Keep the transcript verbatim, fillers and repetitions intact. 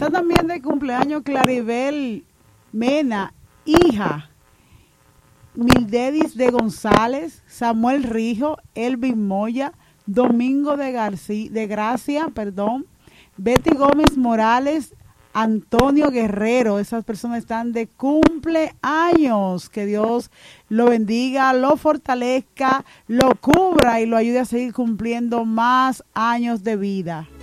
Está también de cumpleaños Claribel Mena, hija, Mildedis de González, Samuel Rijo, Elvin Moya, Domingo de, García, de Gracia, perdón, Betty Gómez Morales, Antonio Guerrero. Esas personas están de cumpleaños. Que Dios lo bendiga, lo fortalezca, lo cubra y lo ayude a seguir cumpliendo más años de vida.